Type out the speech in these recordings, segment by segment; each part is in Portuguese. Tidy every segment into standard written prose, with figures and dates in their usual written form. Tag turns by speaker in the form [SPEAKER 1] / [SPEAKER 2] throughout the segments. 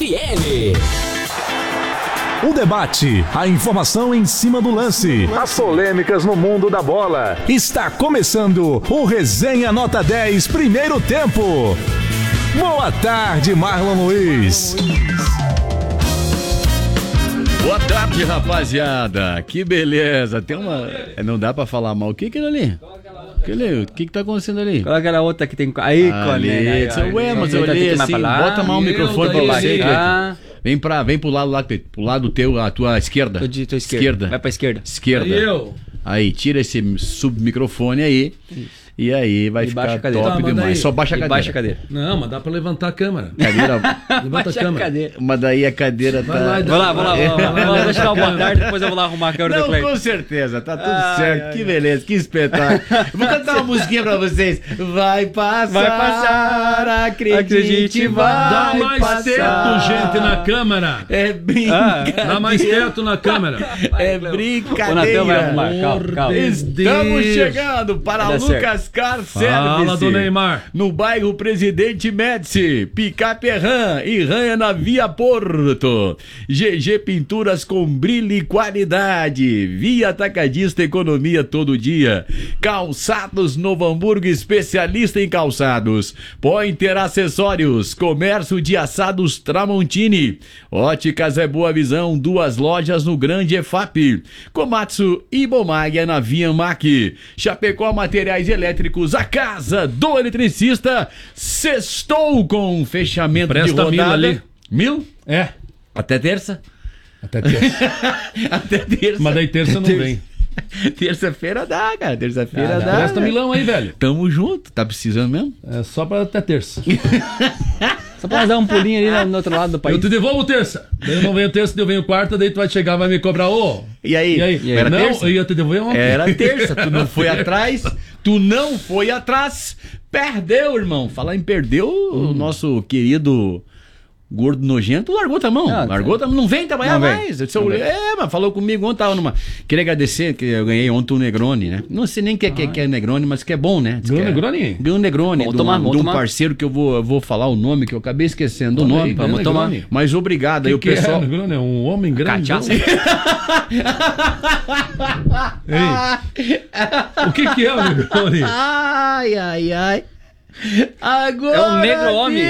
[SPEAKER 1] FM.
[SPEAKER 2] O debate, a informação em cima do lance,
[SPEAKER 3] as polêmicas no mundo da bola.
[SPEAKER 2] Está começando o Resenha Nota 10, primeiro tempo. Boa tarde, Marlon Luiz.
[SPEAKER 4] Boa tarde, rapaziada. Que beleza. Tem uma... Não dá pra falar mal. O que é aquilo ali? O que tá acontecendo ali?
[SPEAKER 5] Qual é aquela outra que tem... Aí,
[SPEAKER 4] Ué, mas eu olhei assim, bota mal o microfone pra você. Vem pro lado teu, a tua esquerda.
[SPEAKER 5] Tua esquerda. Vai pra esquerda.
[SPEAKER 4] Aí, tira esse submicrofone aí. E aí vai ficar top demais. Só baixa a cadeira.
[SPEAKER 5] Baixa a cadeira.
[SPEAKER 6] Não, mas dá pra levantar a câmera.
[SPEAKER 4] Levanta a câmera. Mas daí a cadeira tá...
[SPEAKER 5] Vou lá. Deixa eu dar uma boa tarde, depois eu vou lá arrumar a câmera do Clay.
[SPEAKER 4] Com certeza, tá tudo certo. Que beleza, que espetáculo. Vou cantar uma musiquinha pra vocês. Vai passar, acredite,
[SPEAKER 6] Dá mais
[SPEAKER 4] passar.
[SPEAKER 6] teto, gente, na câmera.
[SPEAKER 4] É brincadeira.
[SPEAKER 6] Dá mais teto na câmera.
[SPEAKER 4] É brincadeira.
[SPEAKER 5] O Natan vai arrumar, calma.
[SPEAKER 4] Estamos chegando para Lucas Car
[SPEAKER 6] Fala do Neymar.
[SPEAKER 4] No bairro Presidente Médici, Picape Ram e Ranha na Via Porto. GG Pinturas com brilho e qualidade. Via Atacadista, economia todo dia. Calçados Novo Hamburgo, especialista em calçados. Pointer Acessórios, comércio de assados Tramontini. Óticas é Boa Visão, 2 lojas no Grande EFAP. Komatsu e Bomag na Via Mac. Chapecó Materiais Elétricos, a casa do eletricista. Sextou com fechamento de rodada.
[SPEAKER 6] 1000 ali.
[SPEAKER 4] 1000?
[SPEAKER 6] É.
[SPEAKER 4] Até terça?
[SPEAKER 6] Até terça.
[SPEAKER 4] Até terça.
[SPEAKER 6] Mas daí terça não vem.
[SPEAKER 4] Terça-feira dá, cara. Terça-feira dá.
[SPEAKER 6] Presta milão aí, velho.
[SPEAKER 4] Tamo junto. Tá precisando mesmo?
[SPEAKER 6] É só pra até terça.
[SPEAKER 5] Só pra nós dar um pulinho ali no outro lado do país.
[SPEAKER 6] Eu te devolvo terça. Daí eu não venho terça, daí eu venho quarta, daí tu vai chegar, vai me cobrar.
[SPEAKER 4] E aí?
[SPEAKER 6] Era não,
[SPEAKER 4] terça?
[SPEAKER 6] eu ia te devolver ontem.
[SPEAKER 4] Era terça. Tu não foi atrás. Perdeu, irmão. Falar em perdeu, o nosso querido... gordo nojento, largou a mão. Não vem trabalhar mais. Mas falou comigo ontem, tava numa... Queria agradecer que eu ganhei ontem um Negroni, né? Não sei nem o que é Negroni, mas que é bom, né?
[SPEAKER 6] Ganhou Negroni?
[SPEAKER 4] Ganhou um Negroni de um parceiro que eu vou falar o nome, que eu acabei esquecendo o nome.
[SPEAKER 6] Vamos tomar.
[SPEAKER 4] Mas obrigado aí o pessoal.
[SPEAKER 6] Negroni é um homem grande.
[SPEAKER 5] Cachaça.
[SPEAKER 6] O que é o Negroni?
[SPEAKER 4] Ai. Agora,
[SPEAKER 5] é um negro homem.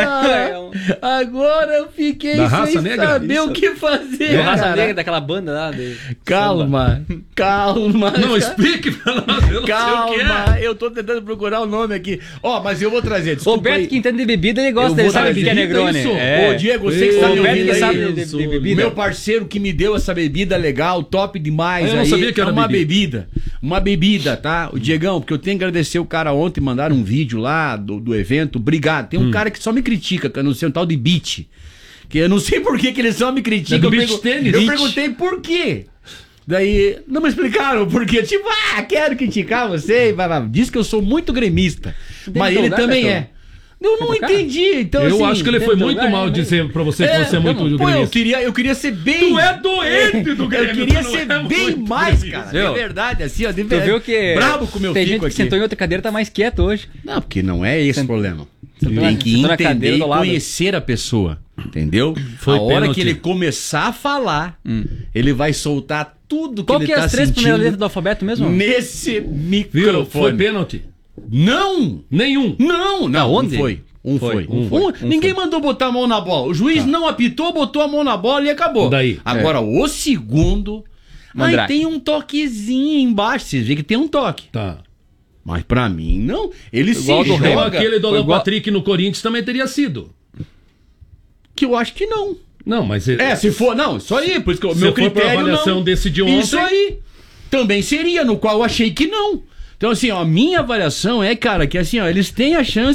[SPEAKER 4] Agora eu fiquei
[SPEAKER 6] da
[SPEAKER 4] sem
[SPEAKER 6] negra?
[SPEAKER 4] saber o que fazer.
[SPEAKER 5] Raça Negra, daquela banda lá.
[SPEAKER 4] Calma.
[SPEAKER 6] Não, explique pra nós. Eu não sei o que é.
[SPEAKER 4] Eu tô tentando procurar o nome aqui. Mas eu vou trazer. Desculpa.
[SPEAKER 5] Roberto, que entende de bebida, ele gosta, ele sabe o que é Negroni.
[SPEAKER 4] Ô, Diego, você que está me ouvindo aí.
[SPEAKER 5] Sabe de bebida.
[SPEAKER 4] Meu parceiro que me deu essa bebida legal, top demais.
[SPEAKER 6] Eu não sabia que era
[SPEAKER 4] uma bebida. Uma bebida, tá? O Diegão, porque eu tenho que agradecer o cara ontem, mandaram um vídeo lá do evento. Obrigado. Tem um cara que só me critica, que eu não sei, um tal de Beat. Que eu não sei por que ele só me critica.
[SPEAKER 6] Eu
[SPEAKER 4] perguntei por quê. Daí, não me explicaram por quê. Tipo, quero criticar você. Diz que eu sou muito gremista. Mas ele também é. Eu não entendi, então
[SPEAKER 6] eu
[SPEAKER 4] assim,
[SPEAKER 6] acho que ele foi muito mal dizer pra você que você é muito gremista.
[SPEAKER 4] Eu queria ser bem...
[SPEAKER 6] Tu é doente do Grêmio.
[SPEAKER 4] Eu queria ser bem mais, cara.
[SPEAKER 5] Viu?
[SPEAKER 4] É verdade, assim, ó.
[SPEAKER 5] Tu viu que
[SPEAKER 4] bravo com o meu
[SPEAKER 5] tem
[SPEAKER 4] fico
[SPEAKER 5] gente que
[SPEAKER 4] aqui.
[SPEAKER 5] sentou em outra cadeira, tá mais quieto hoje.
[SPEAKER 4] Não, porque não é esse o problema. Tem que entender e conhecer a pessoa, entendeu?
[SPEAKER 6] Foi
[SPEAKER 4] a hora
[SPEAKER 6] pênalti.
[SPEAKER 4] que ele começar a falar, ele vai soltar tudo que
[SPEAKER 5] Qual
[SPEAKER 4] ele
[SPEAKER 5] que é
[SPEAKER 4] tá
[SPEAKER 5] as 3
[SPEAKER 4] sentindo
[SPEAKER 5] primeiras letras do alfabeto mesmo?
[SPEAKER 4] nesse
[SPEAKER 6] Viu?
[SPEAKER 4] microfone.
[SPEAKER 6] Foi pênalti?
[SPEAKER 4] Não!
[SPEAKER 6] Nenhum.
[SPEAKER 4] Não,
[SPEAKER 5] onde?
[SPEAKER 4] não foi.
[SPEAKER 5] Foi.
[SPEAKER 4] Ninguém mandou botar a mão na bola. O juiz não apitou, botou a mão na bola e acabou.
[SPEAKER 6] Daí.
[SPEAKER 4] Agora, o segundo...
[SPEAKER 5] Mandrake.
[SPEAKER 4] Tem um toquezinho embaixo. Vocês veem que tem um toque.
[SPEAKER 6] Tá.
[SPEAKER 4] Mas pra mim, não. Ele
[SPEAKER 5] Igual
[SPEAKER 4] se
[SPEAKER 5] do Remo,
[SPEAKER 4] joga...
[SPEAKER 6] Aquele do Alan
[SPEAKER 5] igual-
[SPEAKER 6] Patrick no Corinthians também teria sido.
[SPEAKER 4] Que eu acho que não.
[SPEAKER 6] Não, mas...
[SPEAKER 4] Se for... Não, isso aí. Por isso que o
[SPEAKER 6] Se
[SPEAKER 4] meu
[SPEAKER 6] for pra
[SPEAKER 4] critério
[SPEAKER 6] avaliação
[SPEAKER 4] não.
[SPEAKER 6] desse de ontem...
[SPEAKER 4] Isso aí. Também seria, no qual eu achei que não. Então, assim, ó, a minha avaliação é, cara, que assim, ó, eles têm a chance